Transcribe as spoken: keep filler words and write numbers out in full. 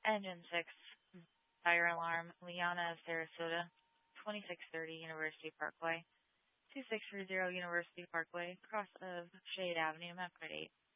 Engine six, fire alarm, Liana, Sarasota, twenty-six thirty University Parkway, two six three zero University Parkway, cross of Shade Avenue, Method eight.